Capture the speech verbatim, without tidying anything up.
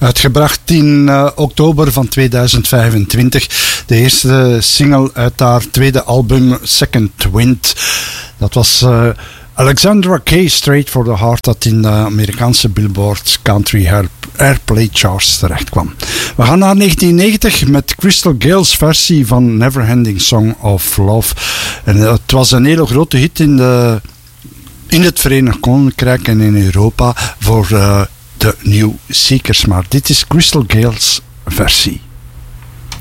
Uitgebracht in uh, oktober van tweeduizend vijfentwintig. De eerste single uit haar tweede album Second Wind. Dat was uh, Alexandra Kay, Straight for the Heart, dat in de Amerikaanse Billboard Country Airplay Charts terecht kwam. We gaan naar negentien negentig met Crystal Gayle's versie van Neverending Song of Love. En het was een hele grote hit in, de, in het Verenigd Koninkrijk en in Europa voor uh, de New Seekers. Maar dit is Crystal Gayle's versie.